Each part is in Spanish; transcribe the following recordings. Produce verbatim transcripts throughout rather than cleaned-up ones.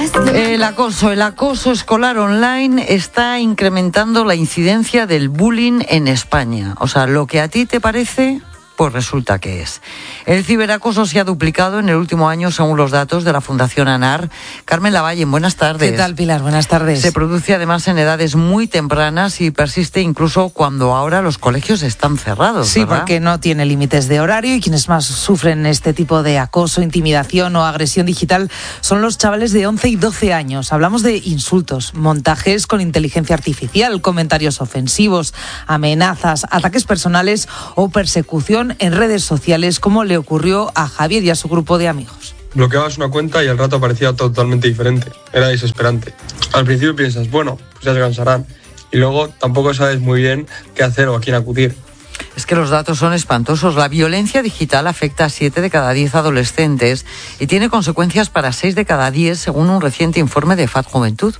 El acoso, el acoso escolar online está incrementando la incidencia del bullying en España. O sea, lo que a ti te parece, pues resulta que es. El ciberacoso se ha duplicado en el último año según los datos de la Fundación ANAR. Carmen Lavalle, buenas tardes. ¿Qué tal, Pilar? Buenas tardes. Se produce además en edades muy tempranas y persiste incluso cuando ahora los colegios están cerrados, Sí, ¿verdad? Porque no tiene límites de horario y quienes más sufren este tipo de acoso, intimidación o agresión digital son los chavales de once y doce años. Hablamos de insultos, montajes con inteligencia artificial, comentarios ofensivos, amenazas, ataques personales o persecución en redes sociales, como le ocurrió a Javier y a su grupo de amigos. Bloqueabas una cuenta y al rato aparecía totalmente diferente. Era desesperante. Al principio piensas, bueno, pues ya se cansarán. Y luego tampoco sabes muy bien qué hacer o a quién acudir. Es que los datos son espantosos. La violencia digital afecta a siete de cada diez adolescentes y tiene consecuencias para seis de cada diez, según un reciente informe de F A D Juventud.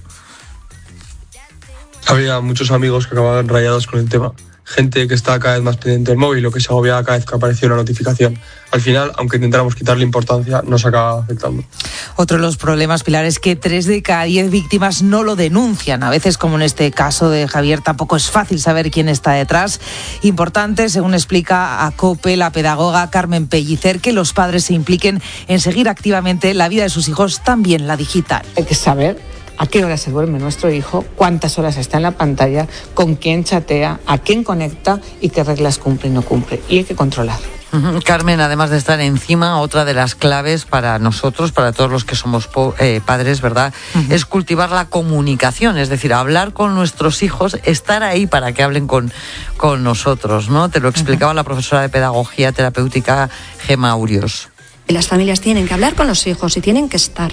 Había muchos amigos que acababan rayados con el tema. Gente que estaba cada vez más pendiente del móvil o que se agobiaba cada vez que aparecía una notificación. Al final, aunque intentáramos quitarle importancia, nos acaba afectando. Otro de los problemas, Pilar, es que tres de cada diez víctimas no lo denuncian. A veces, como en este caso de Javier, tampoco es fácil saber quién está detrás. Importante, según explica a COPE la pedagoga Carmen Pellicer, que los padres se impliquen en seguir activamente la vida de sus hijos, también la digital. Hay que saber a qué hora se duerme nuestro hijo, cuántas horas está en la pantalla, con quién chatea, a quién conecta y qué reglas cumple y no cumple. Y hay que controlar. Uh-huh. Carmen, además de estar encima, otra de las claves para nosotros, para todos los que somos po- eh, padres, ¿verdad? Uh-huh. Es cultivar la comunicación, es decir, hablar con nuestros hijos, estar ahí para que hablen con, con nosotros, ¿no? Te lo explicaba uh-huh. la profesora de Pedagogía Terapéutica, Gemma Urios. Las familias tienen que hablar con los hijos y tienen que estar.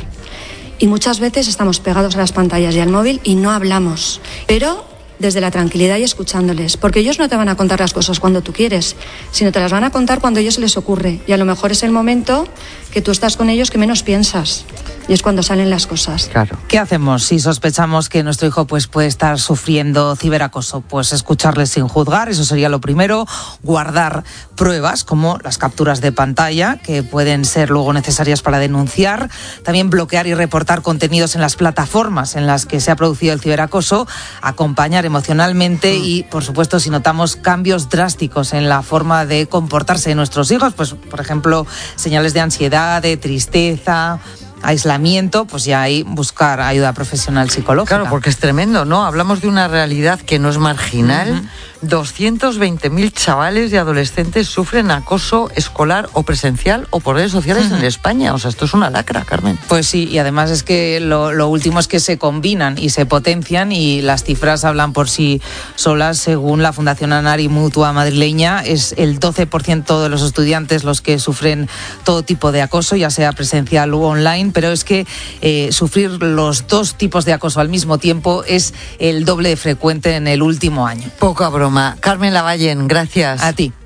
Y muchas veces estamos pegados a las pantallas y al móvil y no hablamos, pero desde la tranquilidad y escuchándoles, porque ellos no te van a contar las cosas cuando tú quieres, sino te las van a contar cuando a ellos se les ocurre, y a lo mejor es el momento que tú estás con ellos que menos piensas, y es cuando salen las cosas. Claro. ¿Qué hacemos si sospechamos que nuestro hijo pues, puede estar sufriendo ciberacoso? Pues escucharles sin juzgar, eso sería lo primero. Guardar pruebas como las capturas de pantalla, que pueden ser luego necesarias para denunciar. También bloquear y reportar contenidos en las plataformas en las que se ha producido el ciberacoso. Acompañar emocionalmente mm. y, por supuesto, si notamos cambios drásticos en la forma de comportarse de nuestros hijos, pues, por ejemplo, señales de ansiedad, de tristeza, aislamiento, pues ya hay buscar ayuda profesional psicológica. Claro, porque es tremendo, ¿no? Hablamos de una realidad que no es marginal. Uh-huh. doscientos veinte mil chavales y adolescentes sufren acoso escolar o presencial o por redes sociales uh-huh. en España. O sea, esto es una lacra, Carmen. Pues sí, y además es que lo, lo último es que se combinan y se potencian y las cifras hablan por sí solas. Según la Fundación ANAR y Mutua madrileña, es el doce por ciento de los estudiantes los que sufren todo tipo de acoso, ya sea presencial u online, pero es que eh, sufrir los dos tipos de acoso al mismo tiempo es el doble de frecuente en el último año. Poca broma. Carmen Lavalle, gracias. A ti.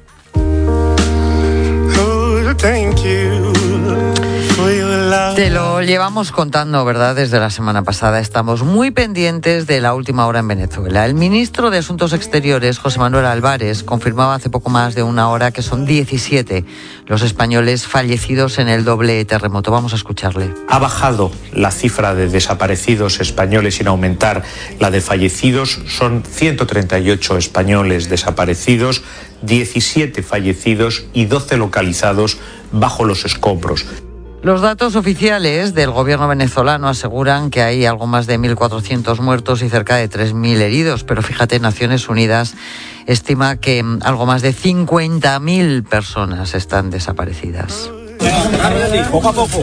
Oh, thank you. Te lo llevamos contando, ¿verdad? Desde la semana pasada. Estamos muy pendientes de la última hora en Venezuela. El ministro de Asuntos Exteriores, José Manuel Álvarez, confirmaba hace poco más de una hora que son diecisiete los españoles fallecidos en el doble terremoto. Vamos a escucharle. Ha bajado la cifra de desaparecidos españoles sin aumentar la de fallecidos. Son ciento treinta y ocho españoles desaparecidos, diecisiete fallecidos y doce localizados bajo los escombros. Los datos oficiales del gobierno venezolano aseguran que hay algo más de mil cuatrocientos muertos y cerca de tres mil heridos, pero fíjate, Naciones Unidas estima que algo más de cincuenta mil personas están desaparecidas. Poco a poco.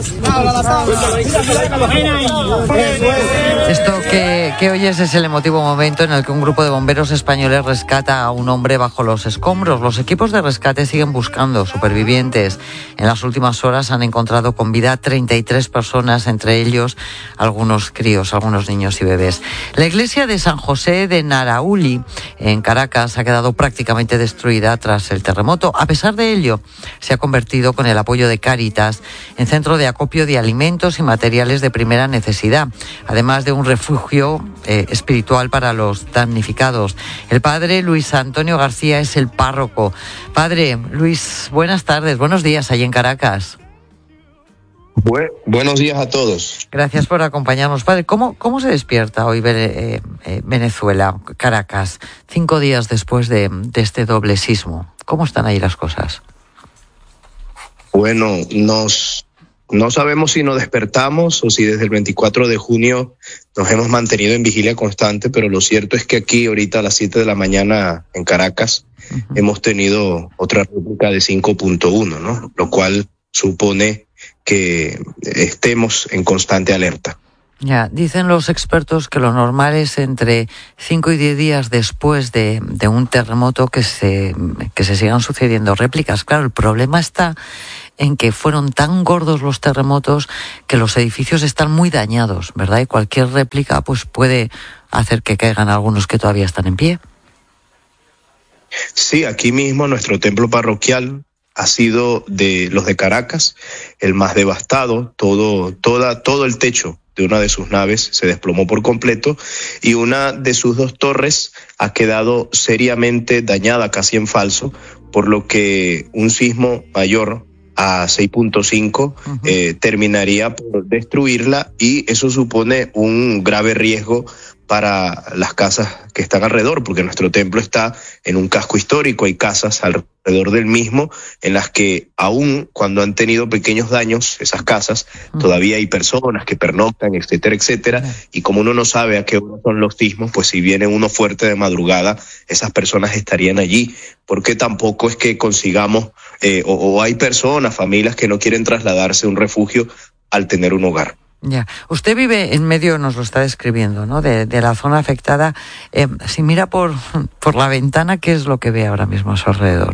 Esto que, que oyes es el emotivo momento en el que un grupo de bomberos españoles rescata a un hombre bajo los escombros. Los equipos de rescate siguen buscando supervivientes. En las últimas horas han encontrado con vida a treinta y tres personas, entre ellos algunos críos, algunos niños y bebés. La iglesia de San José de Narauli, en Caracas, ha quedado prácticamente destruida tras el terremoto. A pesar de ello, se ha convertido, con el apoyo de Cáritas, en centro de acopio de alimentos y materiales de primera necesidad, además de un refugio eh, espiritual para los damnificados. El padre Luis Antonio García es el párroco. Padre Luis, buenas tardes, buenos días allí en Caracas. Bu- buenos días a todos. Gracias por acompañarnos, padre. ¿Cómo, cómo se despierta hoy eh, eh, Venezuela, Caracas, cinco días después de, de este doble sismo? ¿Cómo están ahí las cosas? Bueno, nos, no sabemos si nos despertamos o si desde el veinticuatro de junio nos hemos mantenido en vigilia constante, pero lo cierto es que aquí ahorita a las siete de la mañana en Caracas uh-huh. hemos tenido otra réplica de cinco punto uno, ¿no? Lo cual supone que estemos en constante alerta. Ya, dicen los expertos que lo normal es entre cinco y diez días después de, de un terremoto que se, que se sigan sucediendo réplicas. Claro, el problema está en que fueron tan gordos los terremotos que los edificios están muy dañados, ¿verdad? Y cualquier réplica pues puede hacer que caigan algunos que todavía están en pie. Sí, aquí mismo nuestro templo parroquial ha sido de los de Caracas el más devastado. Todo, toda, todo el techo de una de sus naves se desplomó por completo y una de sus dos torres ha quedado seriamente dañada, casi en falso, por lo que un sismo mayor a seis punto cinco uh-huh. eh, terminaría por destruirla, y eso supone un grave riesgo para las casas que están alrededor, porque nuestro templo está en un casco histórico, hay casas alrededor del mismo en las que aún cuando han tenido pequeños daños esas casas, uh-huh. todavía hay personas que pernoctan, etcétera, etcétera, uh-huh. y como uno no sabe a qué hora son los sismos, pues si viene uno fuerte de madrugada, esas personas estarían allí, porque tampoco es que consigamos, eh, o, o hay personas, familias que no quieren trasladarse a un refugio al tener un hogar. Ya, usted vive en medio, nos lo está describiendo, ¿no?, de, de la zona afectada. Eh, si mira por, por la ventana, ¿qué es lo que ve ahora mismo a su alrededor?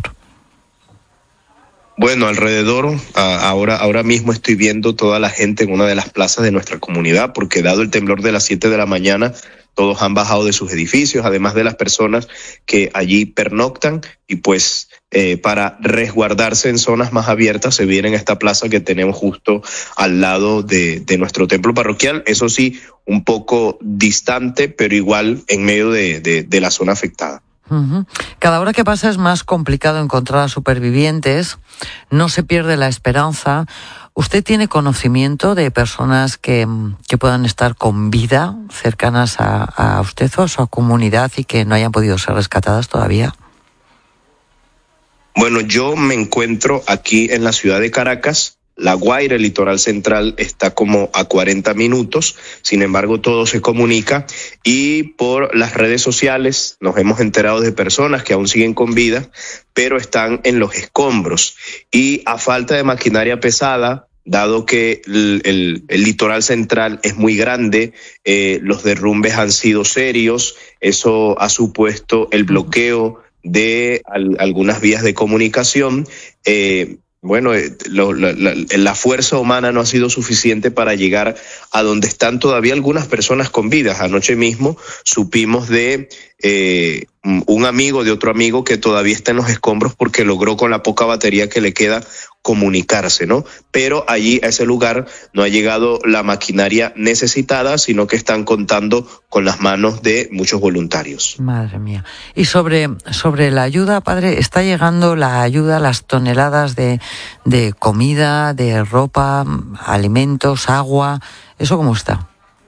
Bueno, alrededor, a, ahora, ahora mismo estoy viendo toda la gente en una de las plazas de nuestra comunidad, porque dado el temblor de las siete de la mañana, todos han bajado de sus edificios, además de las personas que allí pernoctan, y pues eh, para resguardarse en zonas más abiertas se vienen a esta plaza que tenemos justo al lado de, de nuestro templo parroquial, eso sí, un poco distante, pero igual en medio de, de, de la zona afectada. Uh-huh. Cada hora que pasa es más complicado encontrar a supervivientes, no se pierde la esperanza. ¿Usted tiene conocimiento de personas que, que puedan estar con vida cercanas a, a usted o a su comunidad y que no hayan podido ser rescatadas todavía? Bueno, yo me encuentro aquí en la ciudad de Caracas. La Guaira, el litoral central, está como a cuarenta minutos, sin embargo todo se comunica, y por las redes sociales nos hemos enterado de personas que aún siguen con vida, pero están en los escombros, y a falta de maquinaria pesada, dado que el, el, el litoral central es muy grande, eh, los derrumbes han sido serios, eso ha supuesto el bloqueo de al, algunas vías de comunicación, eh, Bueno, lo, la, la, la fuerza humana no ha sido suficiente para llegar a donde están todavía algunas personas con vida. Anoche mismo supimos de eh, un amigo de otro amigo que todavía está en los escombros porque logró con la poca batería que le queda comunicarse, ¿no? Pero allí a ese lugar no ha llegado la maquinaria necesitada, sino que están contando con las manos de muchos voluntarios. Madre mía. Y sobre, sobre la ayuda, padre, ¿está llegando la ayuda, las toneladas de, de comida, de ropa, alimentos, agua? ¿Eso cómo está?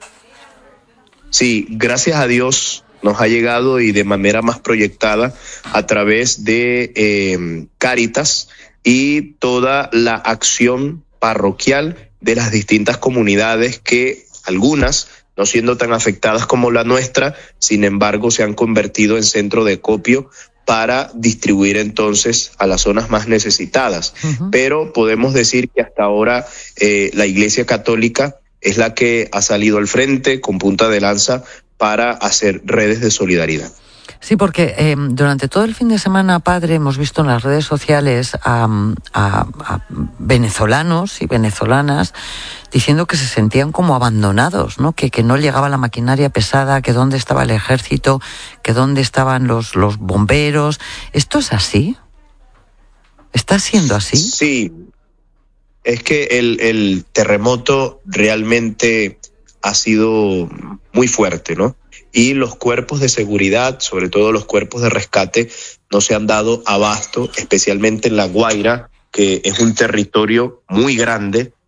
Sí, gracias a Dios nos ha llegado, y de manera más proyectada a través de eh, Cáritas y toda la acción parroquial de las distintas comunidades, que algunas, no siendo tan afectadas como la nuestra, sin embargo se han convertido en centro de acopio para distribuir entonces a las zonas más necesitadas. Uh-huh. Pero podemos decir que hasta ahora eh, la Iglesia Católica es la que ha salido al frente con punta de lanza para hacer redes de solidaridad. Sí, porque eh, durante todo el fin de semana, padre, hemos visto en las redes sociales a, a, a venezolanos y venezolanas diciendo que se sentían como abandonados, ¿no? Que, que no llegaba la maquinaria pesada, que dónde estaba el ejército, que dónde estaban los, los bomberos. ¿Esto es así? ¿Está siendo así? Sí, es que el, el terremoto realmente ha sido muy fuerte, ¿no? Y los cuerpos de seguridad, sobre todo los cuerpos de rescate, no se han dado abasto, especialmente en La Guaira, que es un territorio muy grande,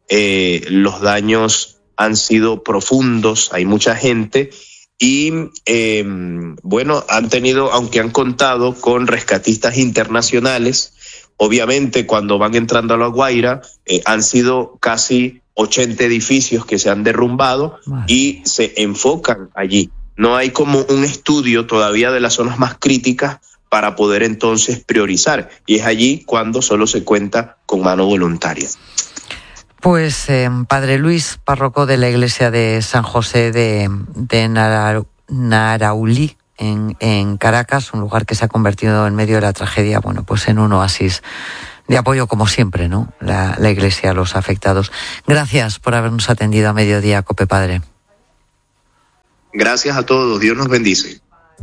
eh, los daños han sido profundos, hay mucha gente y eh, bueno, han tenido, aunque han contado con rescatistas internacionales, obviamente cuando van entrando a La Guaira eh, han sido casi ochenta edificios que se han derrumbado y se enfocan allí. No hay como un estudio todavía de las zonas más críticas para poder entonces priorizar. Y es allí cuando solo se cuenta con mano voluntaria. Pues eh, Padre Luis, párroco de la iglesia de San José de, de Nara, Naraulí, en, en Caracas, un lugar que se ha convertido en medio de la tragedia, bueno, pues en un oasis de apoyo como siempre, ¿no? La, la iglesia a los afectados. Gracias por habernos atendido a mediodía, COPE Padre. Gracias a todos, Dios nos bendice.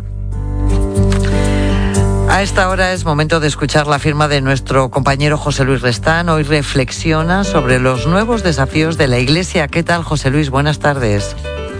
A esta hora es momento de escuchar la firma de nuestro compañero José Luis Restán. Hoy reflexiona sobre los nuevos desafíos de la Iglesia. ¿Qué tal, José Luis? Buenas tardes.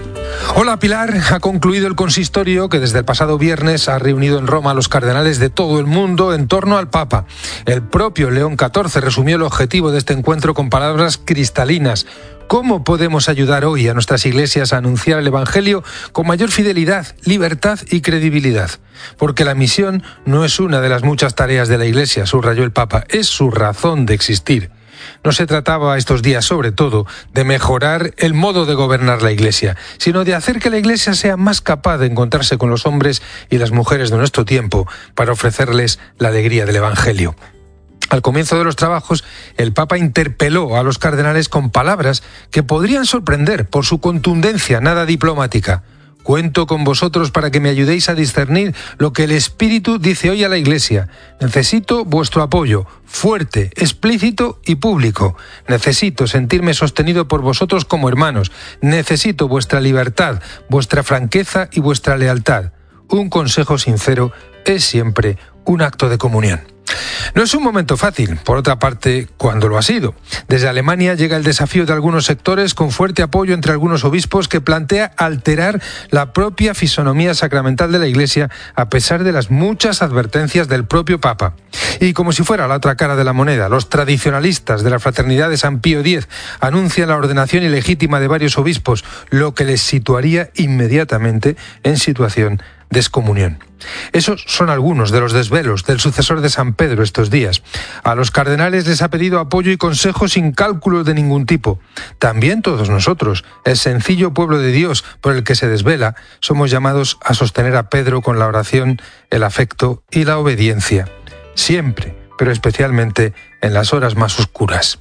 Hola Pilar, ha concluido el consistorio que desde el pasado viernes ha reunido en Roma a los cardenales de todo el mundo en torno al Papa. El propio León catorce resumió el objetivo de este encuentro con palabras cristalinas. ¿Cómo podemos ayudar hoy a nuestras iglesias a anunciar el Evangelio con mayor fidelidad, libertad y credibilidad? Porque la misión no es una de las muchas tareas de la Iglesia, subrayó el Papa, es su razón de existir. No se trataba estos días, sobre todo, de mejorar el modo de gobernar la Iglesia, sino de hacer que la Iglesia sea más capaz de encontrarse con los hombres y las mujeres de nuestro tiempo para ofrecerles la alegría del Evangelio. Al comienzo de los trabajos, el Papa interpeló a los cardenales con palabras que podrían sorprender por su contundencia nada diplomática. Cuento con vosotros para que me ayudéis a discernir lo que el Espíritu dice hoy a la Iglesia. Necesito vuestro apoyo, fuerte, explícito y público. Necesito sentirme sostenido por vosotros como hermanos. Necesito vuestra libertad, vuestra franqueza y vuestra lealtad. Un consejo sincero es siempre un acto de comunión. No es un momento fácil, por otra parte, cuando lo ha sido. Desde Alemania llega el desafío de algunos sectores con fuerte apoyo entre algunos obispos que plantea alterar la propia fisonomía sacramental de la Iglesia a pesar de las muchas advertencias del propio Papa. Y como si fuera la otra cara de la moneda, los tradicionalistas de la Fraternidad de San Pío X anuncian la ordenación ilegítima de varios obispos, lo que les situaría inmediatamente en situación de excomunión. Esos son algunos de los desvelos del sucesor de San Pedro estos días. A los cardenales les ha pedido apoyo y consejo sin cálculos de ningún tipo. También todos nosotros, el sencillo pueblo de Dios por el que se desvela, somos llamados a sostener a Pedro con la oración, el afecto y la obediencia. Siempre, pero especialmente en las horas más oscuras.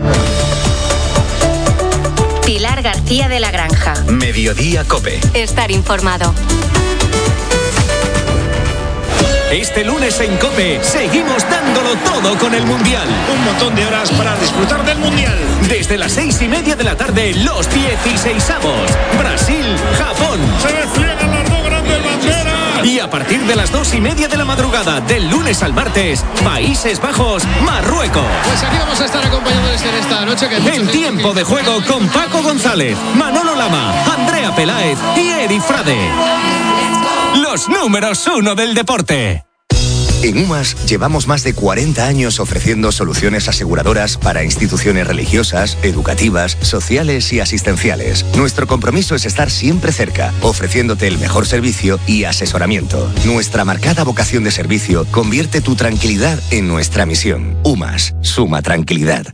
Pilar García de la Granja. Mediodía COPE. Estar informado. Este lunes en COPE seguimos dándolo todo con el Mundial. Un montón de horas para disfrutar del Mundial. Desde las seis y media de la tarde, los dieciseisavos. Brasil, Japón. Se despliegan las dos grandes banderas. Y a partir de las dos y media de la madrugada, del lunes al martes, Países Bajos, Marruecos. Pues aquí vamos a estar acompañándoles en esta noche. Que en tiempo de juego con Paco González, Manolo Lama, Andrea Peláez y Eri Frade. Los números uno del deporte. En UMAS llevamos más de cuarenta años ofreciendo soluciones aseguradoras para instituciones religiosas, educativas, sociales y asistenciales. Nuestro compromiso es estar siempre cerca, ofreciéndote el mejor servicio y asesoramiento. Nuestra marcada vocación de servicio convierte tu tranquilidad en nuestra misión. UMAS, suma tranquilidad.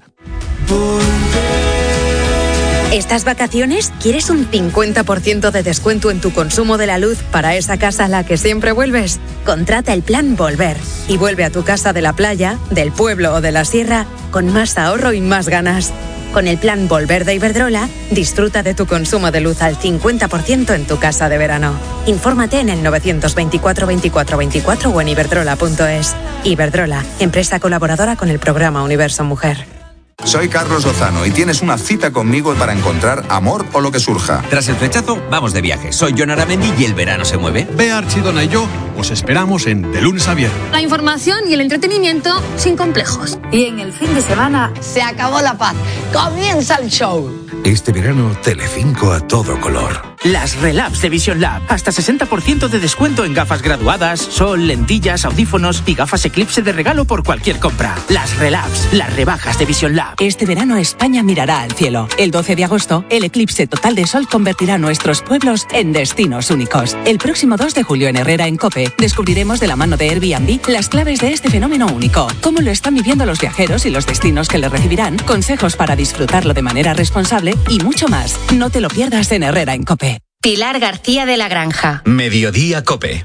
¿Estas vacaciones quieres un cincuenta por ciento de descuento en tu consumo de la luz para esa casa a la que siempre vuelves? Contrata el plan Volver y vuelve a tu casa de la playa, del pueblo o de la sierra con más ahorro y más ganas. Con el plan Volver de Iberdrola, disfruta de tu consumo de luz al cincuenta por ciento en tu casa de verano. Infórmate en el novecientos veinticuatro veinticuatro veinticuatro o en iberdrola punto es. Iberdrola, empresa colaboradora con el programa Universo Mujer. Soy Carlos Lozano y tienes una cita conmigo para encontrar amor o lo que surja. Tras el flechazo, vamos de viaje. Soy Jon Aramendi y el verano se mueve. Bea Archidona y yo os esperamos en De Lunes a Viernes. La información y el entretenimiento sin complejos. Y en el fin de semana se acabó la paz. Comienza el show. Este verano, Telecinco a todo color. Las Relabs de Vision Lab. Hasta sesenta por ciento de descuento en gafas graduadas, sol, lentillas, audífonos y gafas Eclipse de regalo por cualquier compra. Las Relabs, las rebajas de Vision Lab. Este verano España mirará al cielo. El doce de agosto, el eclipse total de sol convertirá nuestros pueblos en destinos únicos. El próximo dos de julio en Herrera, en COPE, descubriremos de la mano de Airbnb las claves de este fenómeno único. Cómo lo están viviendo los viajeros y los destinos que le recibirán, consejos para disfrutarlo de manera responsable y mucho más. No te lo pierdas en Herrera, en COPE. Pilar García de la Granja. Mediodía COPE.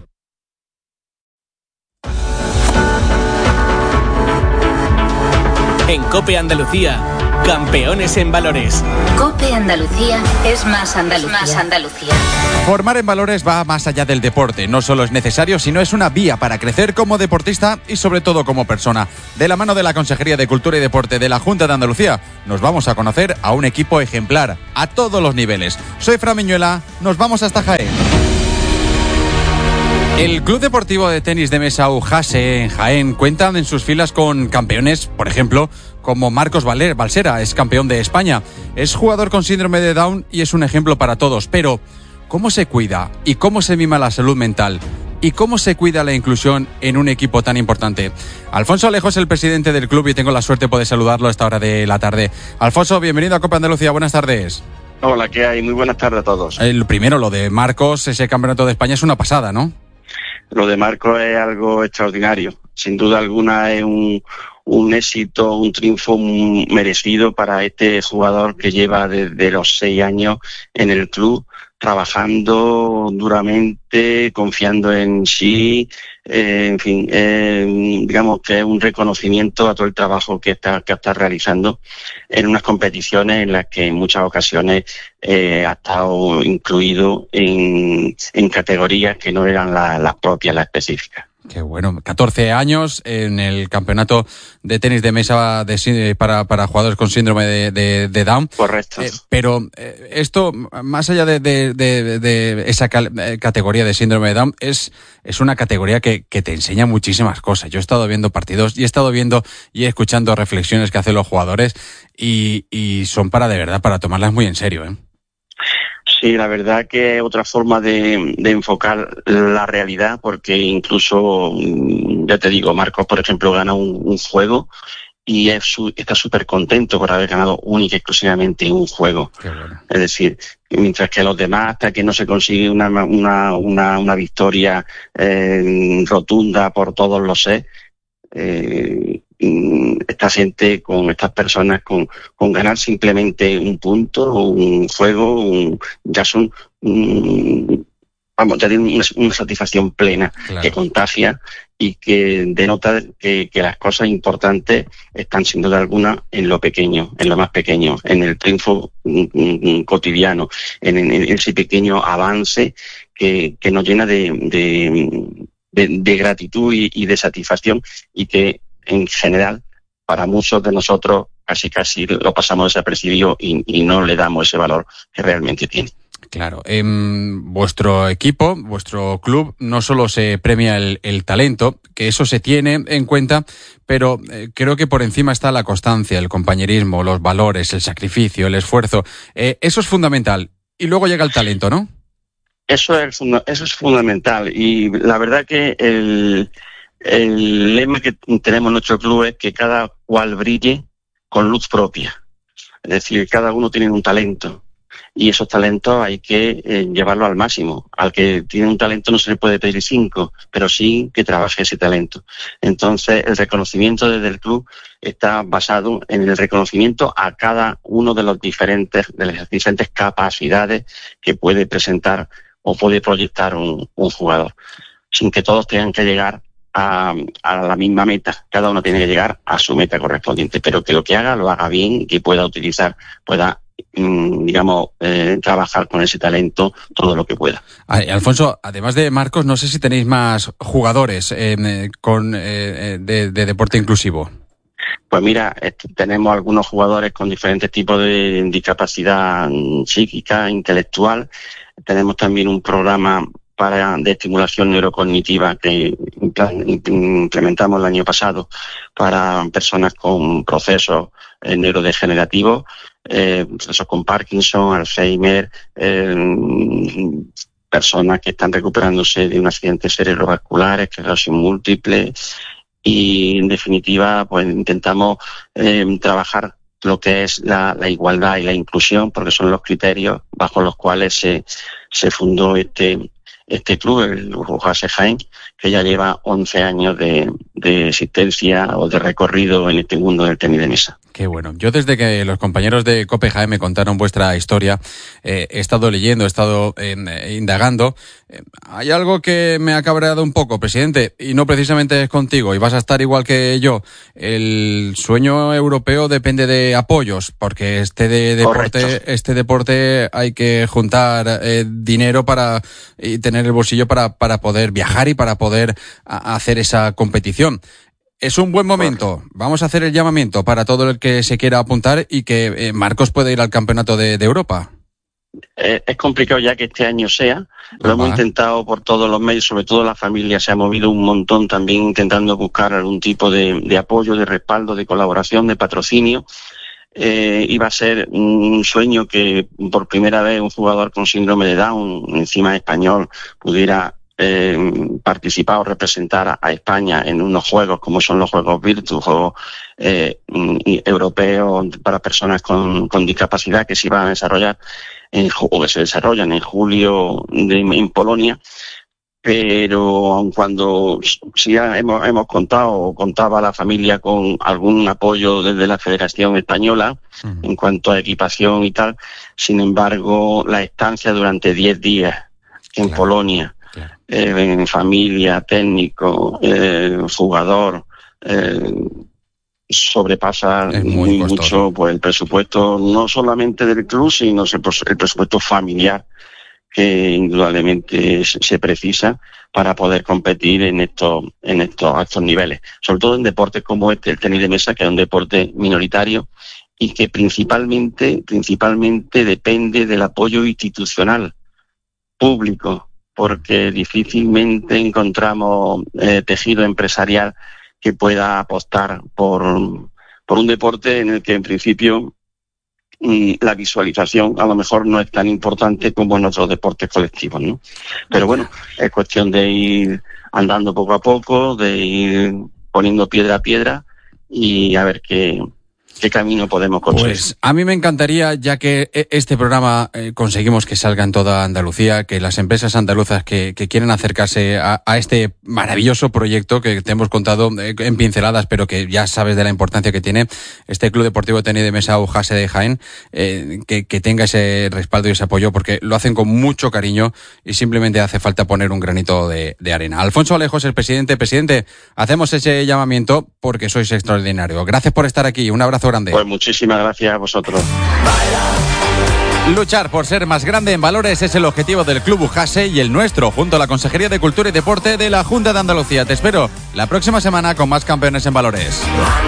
En COPE Andalucía, campeones en valores. COPE Andalucía es más Andalucía. Más Andalucía. Formar en valores va más allá del deporte. No solo es necesario, sino es una vía para crecer como deportista y sobre todo como persona. De la mano de la Consejería de Cultura y Deporte de la Junta de Andalucía, nos vamos a conocer a un equipo ejemplar, a todos los niveles. Soy Fran Miñuela, nos vamos hasta Jaén. El Club Deportivo de Tenis de Mesa Ujase en Jaén cuenta en sus filas con campeones, por ejemplo, como Marcos Balsera, es campeón de España. Es jugador con síndrome de Down y es un ejemplo para todos. Pero, ¿cómo se cuida y cómo se mima la salud mental? ¿Y cómo se cuida la inclusión en un equipo tan importante? Alfonso Alejo es el presidente del club y tengo la suerte de poder saludarlo a esta hora de la tarde. Alfonso, bienvenido a COPE Andalucía, buenas tardes. Hola, ¿qué hay? Muy buenas tardes a todos. El primero, lo de Marcos, ese campeonato de España es una pasada, ¿no? Lo de Marcos es algo extraordinario. Sin duda alguna es un, un éxito, un triunfo merecido para este jugador que lleva desde los seis años en el club, trabajando duramente, confiando en sí, eh, en fin, eh, digamos que es un reconocimiento a todo el trabajo que está, que está realizando en unas competiciones en las que en muchas ocasiones eh, ha estado incluido en, en categorías que no eran la, las propias, las específicas. Qué bueno, catorce años en el campeonato de tenis de mesa de, para, para jugadores con síndrome de, de, de Down. Correcto. Eh, pero eh, esto, más allá de, de, de, de esa cal, eh, categoría de síndrome de Down, es, es una categoría que, que te enseña muchísimas cosas. Yo he estado viendo partidos y he estado viendo y escuchando reflexiones que hacen los jugadores y, y son para de verdad, para tomarlas muy en serio, ¿eh? Sí, la verdad que es otra forma de, de enfocar la realidad, porque incluso, ya te digo, Marcos, por ejemplo, gana un, un juego y es su, está súper contento por haber ganado única y exclusivamente un juego. Bueno. Es decir, mientras que los demás, hasta que no se consigue una, una, una, una victoria eh, rotunda por todos los sets, eh, esta gente, con estas personas, con, con ganar simplemente un punto o un juego, un, ya son, un, vamos, ya tienen una, una satisfacción plena, claro, que contagia y que denota que, que las cosas importantes están sin duda alguna en lo pequeño, en lo más pequeño, en el triunfo un, un, cotidiano, en, en, en ese pequeño avance que, que nos llena de, de, de, de gratitud y, y de satisfacción, y que en general, para muchos de nosotros, casi casi lo pasamos desapercibido y, y no le damos ese valor que realmente tiene. Claro, en vuestro equipo, vuestro club, no solo se premia el, el talento, que eso se tiene en cuenta, pero eh, creo que por encima está la constancia, el compañerismo, los valores, el sacrificio, el esfuerzo. Eh, eso es fundamental. Y luego llega el talento, ¿no? Eso es, eso es fundamental. Y la verdad que el... El lema que tenemos en nuestro club es que cada cual brille con luz propia. Es decir, cada uno tiene un talento y esos talentos hay que eh, llevarlo al máximo. Al que tiene un talento no se le puede pedir cinco, pero sí que trabaje ese talento. Entonces, el reconocimiento desde el club está basado en el reconocimiento a cada uno de los diferentes, de las diferentes capacidades que puede presentar o puede proyectar un, un jugador, sin que todos tengan que llegar A, a la misma meta. Cada uno tiene que llegar a su meta correspondiente, pero que lo que haga lo haga bien y que pueda utilizar, pueda, mmm, digamos, eh, trabajar con ese talento todo lo que pueda. Ay, Alfonso, además de Marcos, no sé si tenéis más jugadores eh, con eh, de, de deporte inclusivo. Pues mira, este, tenemos algunos jugadores con diferentes tipos de discapacidad psíquica, intelectual. Tenemos también un programa para de estimulación neurocognitiva que implementamos el año pasado para personas con procesos eh, neurodegenerativos, eh, eso con Parkinson, Alzheimer, eh, personas que están recuperándose de un accidente cerebrovascular, esclerosis múltiple, y en definitiva pues intentamos eh, trabajar lo que es la, la igualdad y la inclusión, porque son los criterios bajo los cuales se, se fundó este este club, el Ujase Jaén, que ya lleva once años de, de existencia o de recorrido en este mundo del tenis de mesa. Qué bueno. Yo desde que los compañeros de COPE Jaén me contaron vuestra historia, eh, he estado leyendo, he estado eh, indagando. Eh, hay algo que me ha cabreado un poco, presidente, y no precisamente es contigo, y vas a estar igual que yo. El sueño europeo depende de apoyos, porque este de deporte, Correcto. este deporte hay que juntar eh, dinero para y tener el bolsillo para, para poder viajar y para poder a, hacer esa competición. Es un buen momento. Vamos a hacer el llamamiento para todo el que se quiera apuntar y que eh, Marcos pueda ir al campeonato de, de Europa. Eh, es complicado ya que este año sea. Lo hemos intentado por todos los medios, sobre todo la familia se ha movido un montón también intentando buscar algún tipo de, de apoyo, de respaldo, de colaboración, de patrocinio. Eh, iba a ser un sueño que por primera vez un jugador con síndrome de Down, encima español, pudiera Eh, participar o representar a, a España en unos juegos como son los Juegos Virtus, juegos eh, europeos para personas con, con discapacidad que se iban a desarrollar en, o que se desarrollan en julio de, en Polonia. Pero aun cuando sí hemos, hemos contado o contaba la familia con algún apoyo desde la Federación Española uh-huh. en cuanto a equipación y tal, sin embargo la estancia durante diez días en claro. Polonia, Eh, en familia, técnico, eh, jugador, eh, sobrepasa muy mucho pues el presupuesto no solamente del club, sino el presupuesto familiar que indudablemente se precisa para poder competir en estos en estos altos niveles, sobre todo en deportes como este, el tenis de mesa, que es un deporte minoritario y que principalmente principalmente depende del apoyo institucional público, porque difícilmente encontramos eh, tejido empresarial que pueda apostar por, por un deporte en el que en principio mm, la visualización a lo mejor no es tan importante como en otros deportes colectivos, ¿no? Pero bueno, es cuestión de ir andando poco a poco, de ir poniendo piedra a piedra y a ver qué... ¿Qué camino podemos construir? Pues a mí me encantaría, ya que este programa eh, conseguimos que salga en toda Andalucía, que las empresas andaluzas que, que quieren acercarse a, a este maravilloso proyecto que te hemos contado eh, en pinceladas, pero que ya sabes de la importancia que tiene este Club Deportivo de Tenis de Mesa Ujase de Jaén, eh, que, que tenga ese respaldo y ese apoyo, porque lo hacen con mucho cariño y simplemente hace falta poner un granito de, de arena. Alfonso Alejos, el presidente. Presidente, hacemos ese llamamiento porque sois extraordinario. Gracias por estar aquí. Un abrazo grande. Pues muchísimas gracias a vosotros. Luchar por ser más grande en valores es el objetivo del Club Ujase y el nuestro, junto a la Consejería de Cultura y Deporte de la Junta de Andalucía. Te espero la próxima semana con más campeones en valores.